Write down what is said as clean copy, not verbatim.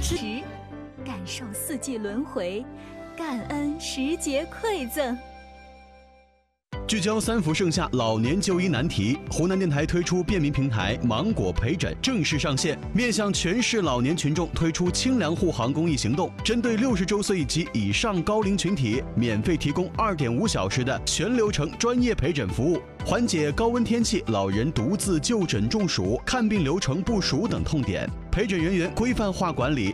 时，感受四季轮回，感恩时节馈赠。 聚焦三伏盛夏老年就医难题，湖南电台推出便民平台芒果陪诊正式上线，面向全市老年群众推出清凉护航公益行动，针对60周岁及以上高龄群体，免费提供2.5小时的全流程专业陪诊服务，缓解高温天气老人独自就诊中暑、看病流程不熟等痛点。陪诊人员规范化管理，